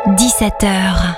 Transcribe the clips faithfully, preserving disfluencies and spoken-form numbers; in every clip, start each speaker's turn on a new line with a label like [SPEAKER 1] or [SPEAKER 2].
[SPEAKER 1] dix-sept heures.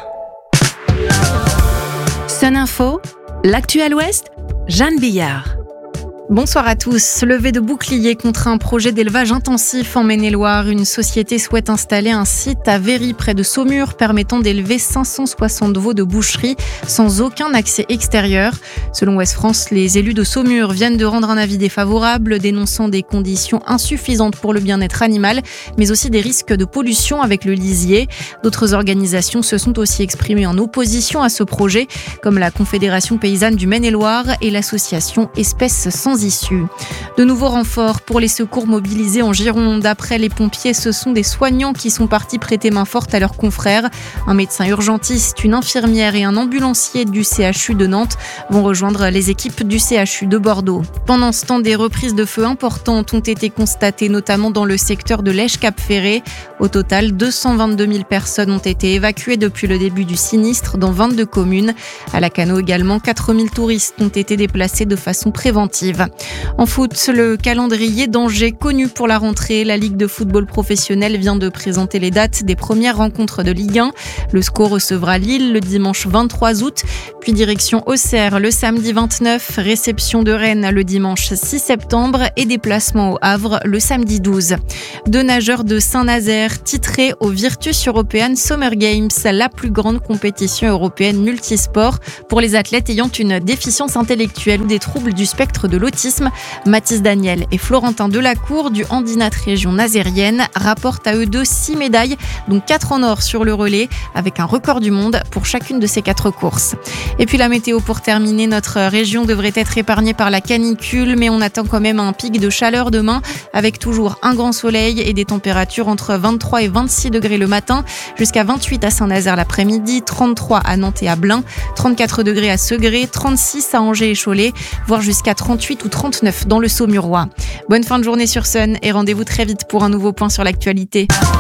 [SPEAKER 1] Sun Info, l'actu à l'Ouest, Jeanne Billard.
[SPEAKER 2] Bonsoir à tous. Levée de bouclier contre un projet d'élevage intensif en Maine-et-Loire. Une société souhaite installer un site à Véry, près de Saumur, permettant d'élever cinq cent soixante veaux de boucherie sans aucun accès extérieur. Selon Ouest France, les élus de Saumur viennent de rendre un avis défavorable, dénonçant des conditions insuffisantes pour le bien-être animal, mais aussi des risques de pollution avec le lisier. D'autres organisations se sont aussi exprimées en opposition à ce projet, comme la Confédération paysanne du Maine-et-Loire et l'association Espèces sans issue. De nouveaux renforts pour les secours mobilisés en Gironde. Après les pompiers, ce sont des soignants qui sont partis prêter main forte à leurs confrères. Un médecin urgentiste, une infirmière et un ambulancier du C H U de Nantes vont rejoindre les équipes du C H U de Bordeaux. Pendant ce temps, des reprises de feu importantes ont été constatées, notamment dans le secteur de Lèche-Cap-Ferré. Au total, deux cent vingt-deux mille personnes ont été évacuées depuis le début du sinistre dans vingt-deux communes. À Lacanau également, quatre mille touristes ont été déplacés de façon préventive. En foot, le calendrier d'Angers connu pour la rentrée. La Ligue de football professionnel vient de présenter les dates des premières rencontres de Ligue un. Le SCO recevra Lille le dimanche vingt-trois août, puis direction Auxerre le samedi vingt-neuf, réception de Rennes le dimanche six septembre et déplacement au Havre le samedi douze. Deux nageurs de Saint-Nazaire titrés aux Virtus European Summer Games, la plus grande compétition européenne multisport pour les athlètes ayant une déficience intellectuelle ou des troubles du spectre de l'autisme. Mathis Daniel et Florentin Delacour du Handinat Région Nazérienne rapportent à eux deux six médailles, dont quatre en or sur le relais, avec un record du monde pour chacune de ces quatre courses. Et puis la météo pour terminer, notre région devrait être épargnée par la canicule, mais on attend quand même un pic de chaleur demain, avec toujours un grand soleil et des températures entre vingt-trois et vingt-six degrés le matin, jusqu'à vingt-huit à Saint-Nazaire l'après-midi, trente-trois à Nantes et à Blain, trente-quatre degrés à Segré, trente-six à Angers et Cholet, voire jusqu'à trente-huit ou trente-neuf dans le Saumurois. Bonne fin de journée sur Sun et rendez-vous très vite pour un nouveau point sur l'actualité.